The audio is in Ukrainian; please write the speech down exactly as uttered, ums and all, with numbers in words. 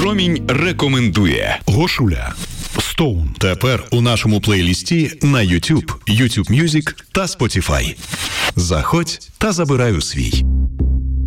Промінь рекомендує. Гошуля. Стоун. Тепер у нашому плейлісті на YouTube, YouTube Music та Spotify. Заходь та забирай у свій.